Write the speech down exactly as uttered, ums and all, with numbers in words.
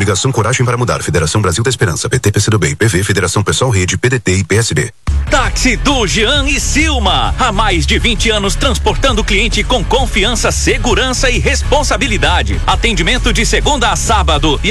Coligação Coragem para Mudar, Federação Brasil da Esperança, P T, P C do B, P V, Federação Pessoal Rede, P D T e P S B. Táxi do Jean e Silma. Há mais de vinte anos transportando o cliente com confiança, segurança e responsabilidade. Atendimento de segunda a sábado e